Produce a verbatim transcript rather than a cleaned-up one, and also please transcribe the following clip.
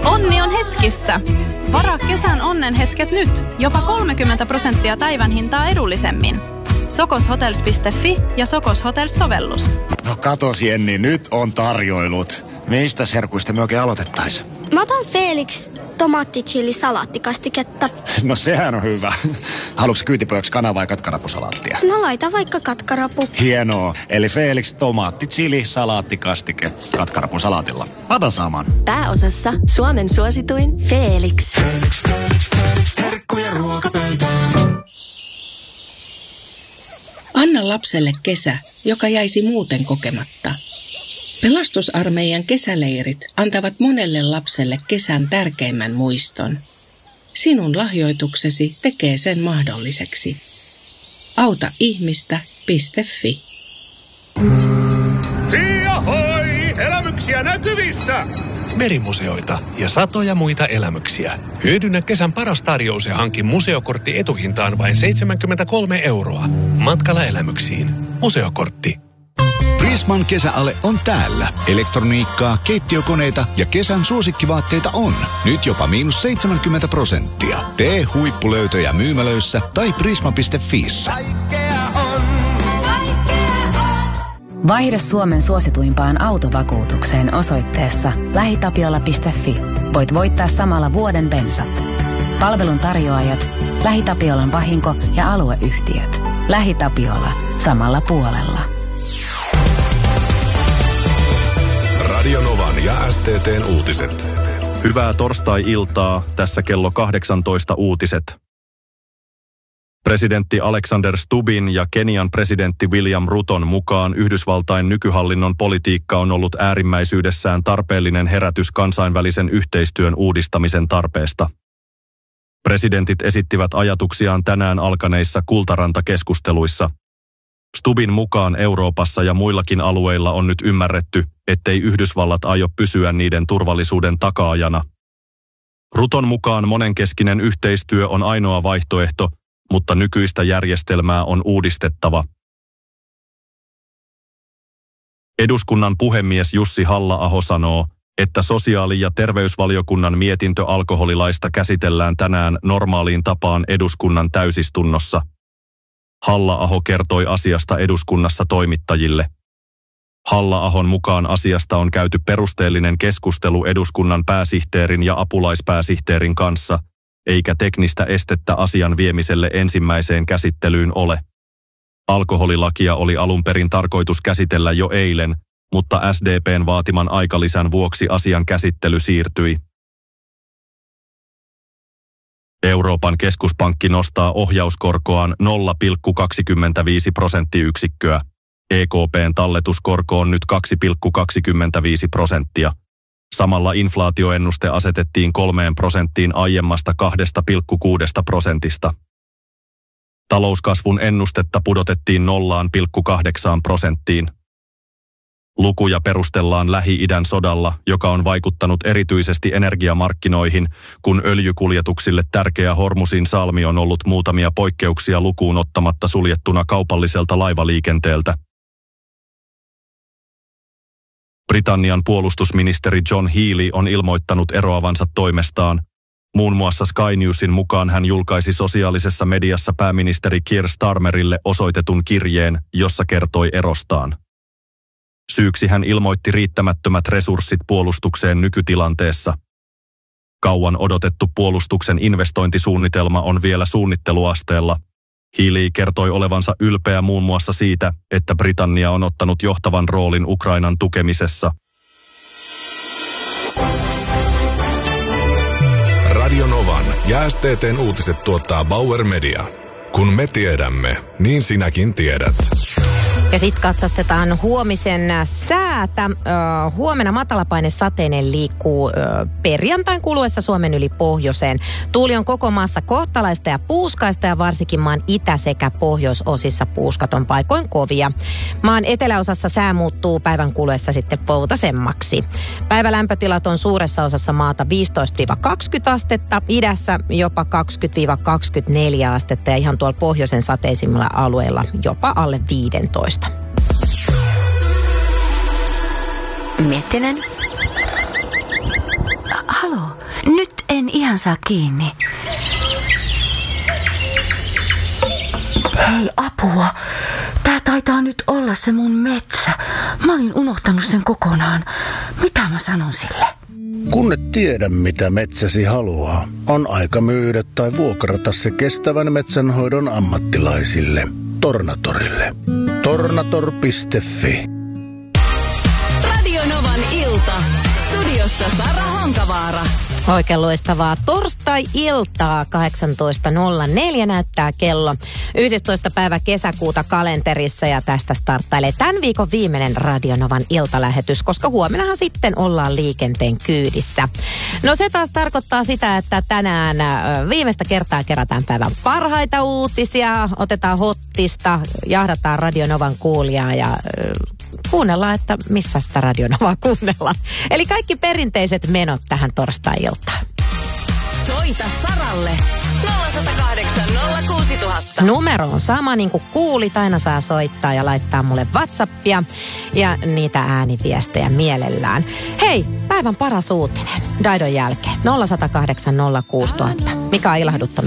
Onni on hetkissä. Varaa kesän onnenhetket nyt. Jopa kolmekymmentä prosenttia päivän hintaa edullisemmin. sokoshotels piste fi ja Sokos Hotels-sovellus. No katos Jenni, nyt on tarjoilut. Mistä herkuista me oikein aloitettais? Mä otan Felix tomaattichili-salaattikastiketta. No sehän on hyvä. Haluatko kyytipojaksi kana- vai katkarapusalaattia? No laita vaikka katkarapu. Hienoa. Eli Felix tomaatti-chili-salaattikastike katkarapusalaatilla. Ota saman. Pääosassa Suomen suosituin Felix. Felix, Felix, Felix. Herkkuja ruokapöytään. Anna lapselle kesä, joka jäisi muuten kokematta. Pelastusarmeijan kesäleirit antavat monelle lapselle kesän tärkeimmän muiston. Sinun lahjoituksesi tekee sen mahdolliseksi. auta ihmistä piste fi. Hiahoi! Elämyksiä näkyvissä! Merimuseoita ja satoja muita elämyksiä. Hyödynnä kesän paras tarjous ja hankin museokortti etuhintaan vain seitsemänkymmentäkolme euroa. Matkalla elämyksiin. Museokortti. Prisman kesäale on täällä. Elektroniikkaa, keittiökoneita ja kesän suosikkivaatteita on. Nyt jopa miinus seitsemänkymmentä prosenttia. Tee huippulöytöjä myymälöissä tai prisma piste fiissä. Vaihda Suomen suosituimpaan autovakuutukseen osoitteessa lähitapiola piste fi. Voit voittaa samalla vuoden bensat. Palvelun tarjoajat, LähiTapiolan vahinko- ja alueyhtiöt. LähiTapiola. Samalla puolella. Radio Novan ja S T T:n uutiset. Hyvää torstai-iltaa, tässä kello kahdeksantoista uutiset. Presidentti Alexander Stubbin ja Kenian presidentti William Ruton mukaan Yhdysvaltain nykyhallinnon politiikka on ollut äärimmäisyydessään tarpeellinen herätys kansainvälisen yhteistyön uudistamisen tarpeesta. Presidentit esittivät ajatuksiaan tänään alkaneissa Kultaranta-keskusteluissa. Stubbin mukaan Euroopassa ja muillakin alueilla on nyt ymmärretty, ettei Yhdysvallat aio pysyä niiden turvallisuuden takaajana. Ruton mukaan monenkeskinen yhteistyö on ainoa vaihtoehto, mutta nykyistä järjestelmää on uudistettava. Eduskunnan puhemies Jussi Halla-aho sanoo, että sosiaali- ja terveysvaliokunnan mietintö alkoholilaista käsitellään tänään normaaliin tapaan eduskunnan täysistunnossa. Halla-aho kertoi asiasta eduskunnassa toimittajille. Halla-ahon mukaan asiasta on käyty perusteellinen keskustelu eduskunnan pääsihteerin ja apulaispääsihteerin kanssa, eikä teknistä estettä asian viemiselle ensimmäiseen käsittelyyn ole. Alkoholilakia oli alun perin tarkoitus käsitellä jo eilen, mutta S D P:n vaatiman aikalisän vuoksi asian käsittely siirtyi. Euroopan keskuspankki nostaa ohjauskorkoaan nolla pilkku kaksikymmentäviisi prosenttiyksikköä. E K P:n talletuskorko on nyt kaksi pilkku kaksikymmentäviisi prosenttia. Samalla inflaatioennuste asetettiin kolmeen prosenttiin aiemmasta kahdesta pilkku kuudesta prosentista. Talouskasvun ennustetta pudotettiin nolla pilkku kahdeksaan prosenttiin. Lukuja perustellaan Lähi-idän sodalla, joka on vaikuttanut erityisesti energiamarkkinoihin, kun öljykuljetuksille tärkeä Hormusin salmi on ollut muutamia poikkeuksia lukuun ottamatta suljettuna kaupalliselta laivaliikenteeltä. Britannian puolustusministeri John Healey on ilmoittanut eroavansa toimestaan. Muun muassa Sky Newsin mukaan hän julkaisi sosiaalisessa mediassa pääministeri Keir Starmerille osoitetun kirjeen, jossa kertoi erostaan. Syyksi hän ilmoitti riittämättömät resurssit puolustukseen nykytilanteessa. Kauan odotettu puolustuksen investointisuunnitelma on vielä suunnitteluasteella. Healey kertoi olevansa ylpeä muun muassa siitä, että Britannia on ottanut johtavan roolin Ukrainan tukemisessa. Radio Novan ja S T T:n uutiset tuottaa Bauer Media. Kun me tiedämme, niin sinäkin tiedät. Ja sitten katsastetaan huomisen säätä. Ö, huomenna matalapainesateinen liikkuu ö, perjantain kuluessa Suomen yli pohjoiseen. Tuuli on koko maassa kohtalaista ja puuskaista ja varsinkin maan itä- sekä pohjoisosissa puuskat on paikoin kovia. Maan eteläosassa sää muuttuu päivän kuluessa sitten poutasemmaksi. Päivälämpötilat on suuressa osassa maata viisitoista kaksikymmentä astetta, idässä jopa kaksikymmentä kaksikymmentäneljä astetta ja ihan tuolla pohjoisen sateisimmilla alueilla jopa alle viisitoista. Miettinen. Halo, nyt en ihan saa kiinni. Hei, apua. Tää taitaa nyt olla se mun metsä. Mä olin unohtanut sen kokonaan. Mitä mä sanon sille? Kun et tiedä, mitä metsäsi haluaa, on aika myydä tai vuokrata se kestävän metsänhoidon ammattilaisille. Tornatorille. tornator piste fi. Radio Novan ilta. Studiossa Sara Honkavaara. Oikein loistavaa torstai-iltaa, kahdeksantoista nolla neljä näyttää kello. yhdestoista päivä kesäkuuta kalenterissa ja tästä starttailee tämän viikon viimeinen Radio Novan iltalähetys, koska huomennahan sitten ollaan liikenteen kyydissä. No se taas tarkoittaa sitä, että tänään viimeistä kertaa kerätään päivän parhaita uutisia, otetaan hottista, jahdataan Radio Novan kuulijaa ja kuunnellaan, että missä sitä Radio Novaa kuunnellaan. Eli kaikki perinteiset menot tähän torstai-iltaan. Soita Saralle nolla yksi nolla kahdeksan nolla kuusi nolla nolla nolla. Numero on sama, niin kuin kuulit. Aina saa soittaa ja laittaa mulle WhatsAppia ja niitä ääniviestejä mielellään. Hei, päivän paras uutinen Daidon jälkeen. nolla yksi nolla kahdeksan nolla kuusi nolla nolla nolla. Mikä on ilahduttanut